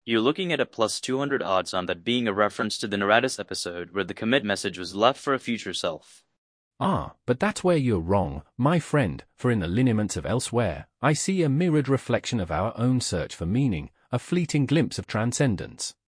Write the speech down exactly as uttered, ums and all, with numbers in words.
You're looking at a plus two hundred odds on that being a reference to the Neratis episode where the commit message was left for a future self. Ah, but that's where you're wrong, my friend, for in the lineaments of Elsewhere, I see a mirrored reflection of our own search for meaning, a fleeting glimpse of transcendence.